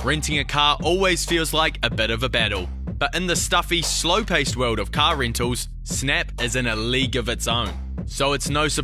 Renting a car always feels like a bit of a battle, but in the stuffy, slow-paced world of car rentals, Snap is in a league of its own. So it's no surprise